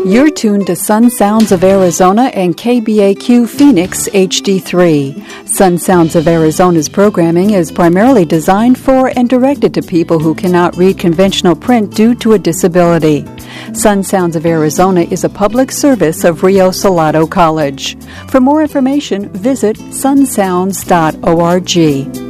You're tuned to Sun Sounds of Arizona and KBAQ Phoenix HD3. Sun Sounds of Arizona's programming is primarily designed for and directed to people who cannot read conventional print due to a disability. Sun Sounds of Arizona is a public service of Rio Salado College. For more information, visit sunsounds.org.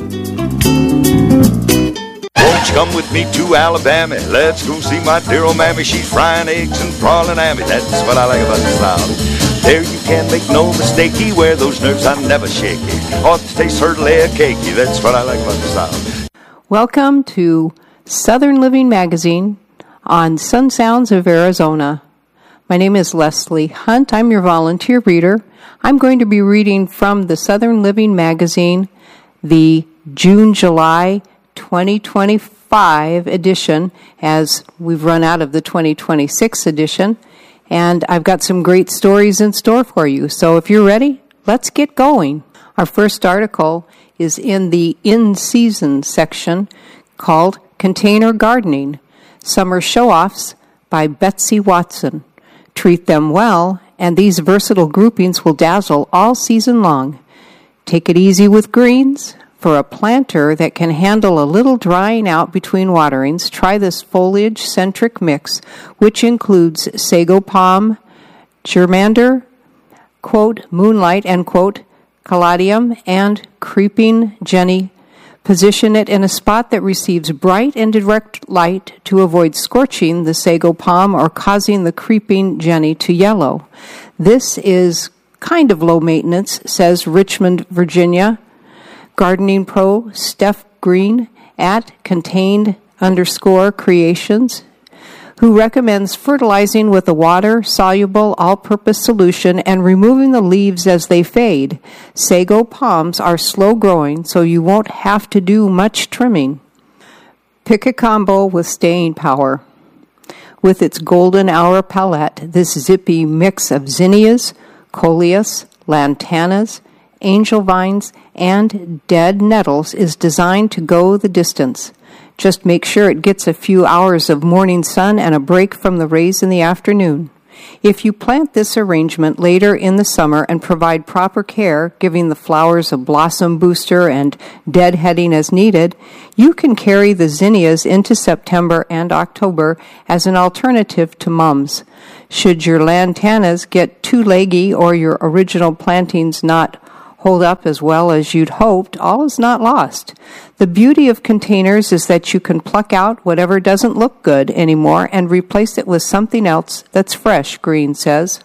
Won't you come with me to Alabama? Let's go see my dear old mammy. She's frying eggs and prawling hammy. That's what I like about the South. There you can make no mistakey. Where those nerves are never shaky. Ought to taste certainly a cakey. That's what I like about the South. Welcome to Southern Living Magazine on Sun Sounds of Arizona. My name is Leslie Hunt. I'm your volunteer reader. I'm going to be reading from the Southern Living Magazine, the June-July 2025 edition, as we've run out of the 2026 edition, and I've got some great stories in store for you. So if you're ready, let's get going. Our first article is in the in-season section called Container Gardening, Summer Show-Offs by Betsy Watson. Treat them well, and these versatile groupings will dazzle all season long. Take it easy with greens. For a planter that can handle a little drying out between waterings, try this foliage-centric mix, which includes sago palm, germander, quote, moonlight, end quote, caladium, and creeping jenny. Position it in a spot that receives bright and direct light to avoid scorching the sago palm or causing the creeping jenny to yellow. This is kind of low maintenance, says Richmond, Virginia gardening pro Steph Green at contained_creations, who recommends fertilizing with a water-soluble all-purpose solution and removing the leaves as they fade. Sago palms are slow-growing, so you won't have to do much trimming. Pick a combo with staying power. With its golden hour palette, this zippy mix of zinnias, coleus, lantanas, angel vines, and dead nettles is designed to go the distance. Just make sure it gets a few hours of morning sun and a break from the rays in the afternoon. If you plant this arrangement later in the summer and provide proper care, giving the flowers a blossom booster and deadheading as needed, you can carry the zinnias into September and October as an alternative to mums. Should your lantanas get too leggy or your original plantings not hold up as well as you'd hoped, all is not lost. The beauty of containers is that you can pluck out whatever doesn't look good anymore and replace it with something else that's fresh, Green says.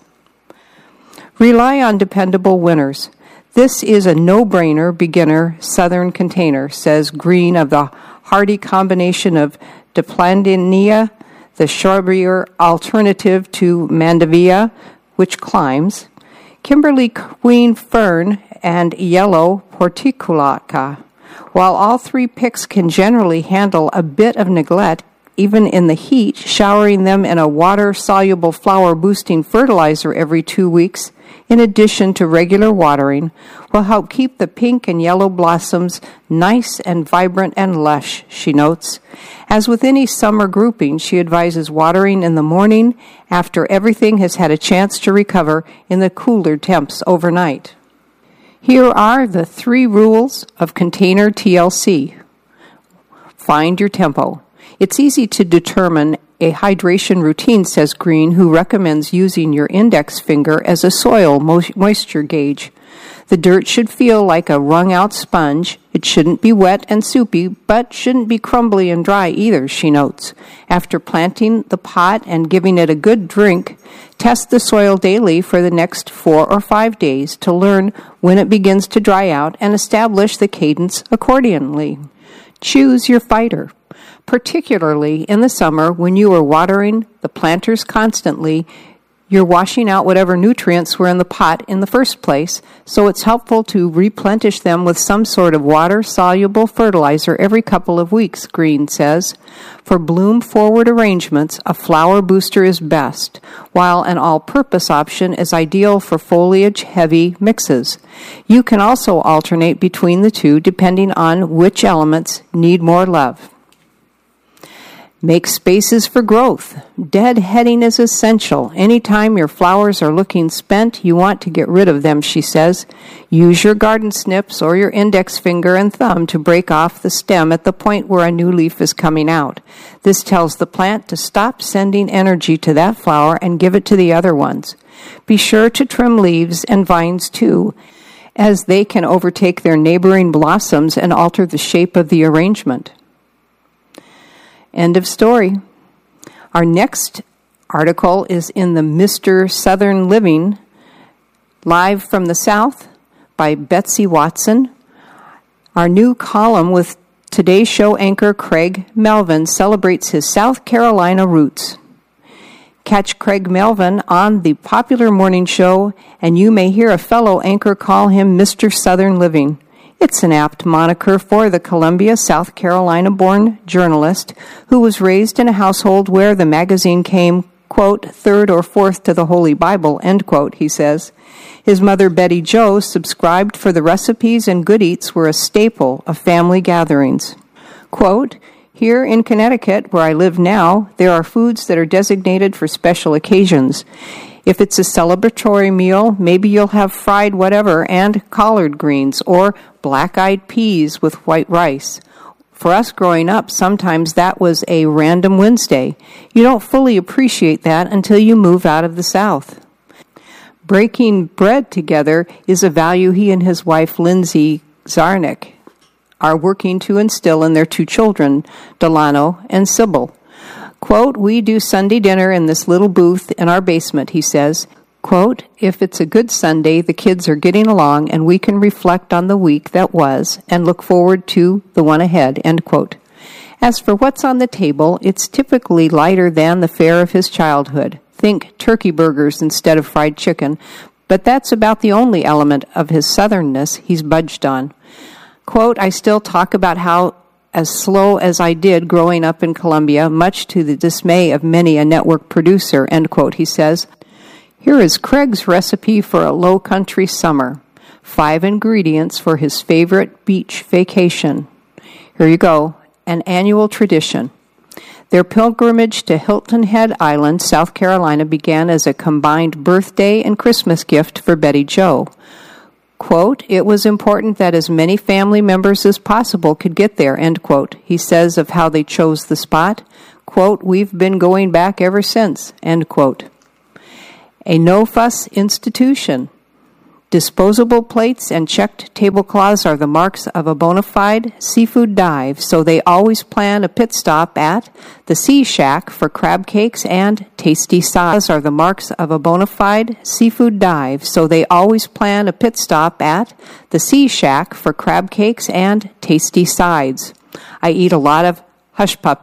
Rely on dependable winners. This is a no-brainer beginner southern container, says Green of the hardy combination of Diplandenia, the shrubbier alternative to Mandevilla, which climbs, Kimberly Queen Fern, and yellow porticulata. While all three picks can generally handle a bit of neglect, even in the heat, showering them in a water-soluble flower-boosting fertilizer every 2 weeks, in addition to regular watering, will help keep the pink and yellow blossoms nice and vibrant and lush, she notes. As with any summer grouping, she advises watering in the morning after everything has had a chance to recover in the cooler temps overnight. Here are the 3 rules of container TLC. Find your tempo. It's easy to determine a hydration routine, says Green, who recommends using your index finger as a soil moisture gauge. The dirt should feel like a wrung-out sponge. It shouldn't be wet and soupy, but shouldn't be crumbly and dry either, she notes. After planting the pot and giving it a good drink, test the soil daily for the next 4 or 5 days to learn when it begins to dry out and establish the cadence accordingly. Choose your fighter. Particularly in the summer when you are watering the planters constantly, you're washing out whatever nutrients were in the pot in the first place, so it's helpful to replenish them with some sort of water-soluble fertilizer every couple of weeks, Green says. For bloom-forward arrangements, a flower booster is best, while an all-purpose option is ideal for foliage-heavy mixes. You can also alternate between the two depending on which elements need more love. Make spaces for growth. Deadheading is essential. Anytime your flowers are looking spent, you want to get rid of them, she says. Use your garden snips or your index finger and thumb to break off the stem at the point where a new leaf is coming out. This tells the plant to stop sending energy to that flower and give it to the other ones. Be sure to trim leaves and vines too, as they can overtake their neighboring blossoms and alter the shape of the arrangement. End of story. Our next article is in the Mr. Southern Living, Live from the South by Betsy Watson. Our new column with Today Show anchor Craig Melvin celebrates his South Carolina roots. Catch Craig Melvin on the popular morning show, and you may hear a fellow anchor call him Mr. Southern Living. It's an apt moniker for the Columbia, South Carolina-born journalist who was raised in a household where the magazine came, quote, third or fourth to the Holy Bible, end quote, he says. His mother, Betty Jo, subscribed for the recipes, and good eats were a staple of family gatherings. Quote, here in Connecticut, where I live now, there are foods that are designated for special occasions. If it's a celebratory meal, maybe you'll have fried whatever and collard greens or black-eyed peas with white rice. For us growing up, sometimes that was a random Wednesday. You don't fully appreciate that until you move out of the South. Breaking bread together is a value he and his wife, Lindsay Zarnick, are working to instill in their two children, Delano and Sybil. Quote, we do Sunday dinner in this little booth in our basement, he says. Quote, if it's a good Sunday, the kids are getting along and we can reflect on the week that was and look forward to the one ahead, end quote. As for what's on the table, it's typically lighter than the fare of his childhood. Think turkey burgers instead of fried chicken, but that's about the only element of his southernness he's budged on. Quote, I still talk about how as slow as I did growing up in Columbia, much to the dismay of many a network producer, end quote, he says. Here is Craig's recipe for a low country summer. 5 ingredients for his favorite beach vacation. Here you go, an annual tradition. Their pilgrimage to Hilton Head Island, South Carolina, began as a combined birthday and Christmas gift for Betty Jo. Quote, it was important that as many family members as possible could get there, end quote. He says of how they chose the spot, quote, we've been going back ever since, end quote. A no-fuss institution. Disposable plates and checked tablecloths are the marks of a bona fide seafood dive, so they always plan a pit stop at the Sea Shack for crab cakes and tasty sides. Are the marks of a bona fide seafood dive, so they always plan a pit stop at the Sea Shack for crab cakes and tasty sides. I eat a lot of hush puppy